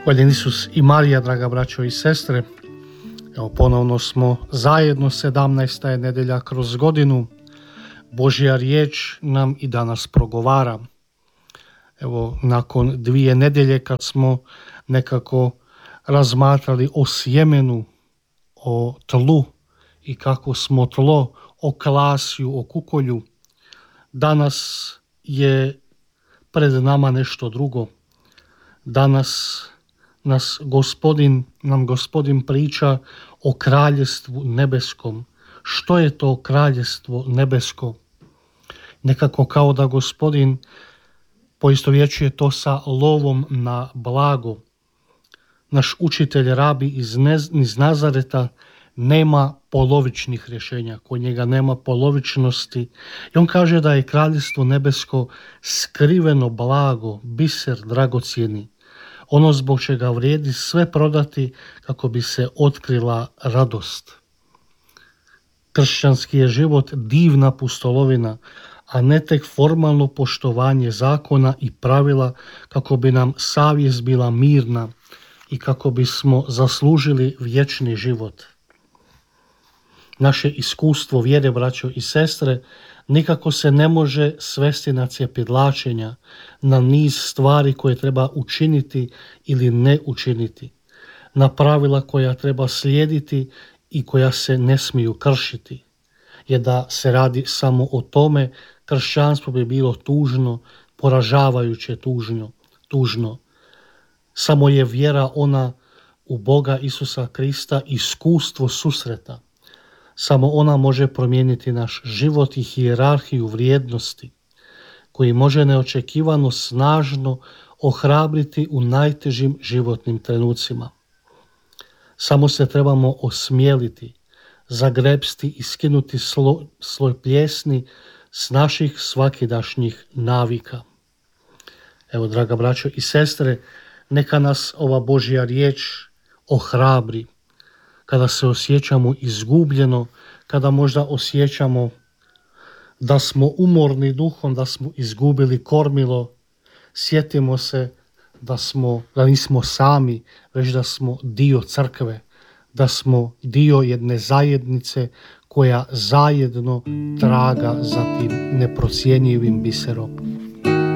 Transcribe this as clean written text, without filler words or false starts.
Hvaljen Isus i Marija, draga braćo i sestre. Evo, ponovno smo zajedno, 17. je nedelja kroz godinu. Božja riječ nam i danas progovara. Evo, nakon 2 nedelje kad smo nekako razmatrali o sjemenu, o tlu i kako smo tlo, o klasju, o kukolju, danas je pred nama nešto drugo. Danas nam Gospodin priča o kraljestvu nebeskom. Što je to kraljevstvo nebesko? Nekako kao da Gospodin poistovjećuje to sa lovom na blago. Naš učitelj rabi iz Nazareta nema polovičnih rješenja, kod njega nema polovičnosti. I on kaže da je kraljevstvo nebesko skriveno blago, biser dragocjeni. Ono zbog čega vrijedi sve prodati kako bi se otkrila radost. Kršćanski je život divna pustolovina, a ne tek formalno poštovanje zakona i pravila kako bi nam savjest bila mirna i kako bismo zaslužili vječni život. Naše iskustvo vjere, braćo i sestre, nikako se ne može svesti na cjepidlačenja, na niz stvari koje treba učiniti ili ne učiniti, na pravila koja treba slijediti i koja se ne smiju kršiti. Jer da se radi samo o tome, kršćanstvo bi bilo tužno, poražavajuće tužno. Samo je vjera ona u Boga Isusa Krista iskustvo susreta. Samo ona može promijeniti naš život i hijerarhiju vrijednosti, koji može neočekivano snažno ohrabriti u najtežim životnim trenucima. Samo se trebamo osmijeliti, zagrepsti i skinuti sloj pljesni s naših svakidašnjih navika. Evo, draga braćo i sestre, neka nas ova Božja riječ ohrabri, kada se osjećamo izgubljeno, kada možda osjećamo da smo umorni duhom, da smo izgubili kormilo, sjetimo se da nismo sami, već da smo dio crkve, da smo dio jedne zajednice koja zajedno traga za tim neprocjenjivim biserom.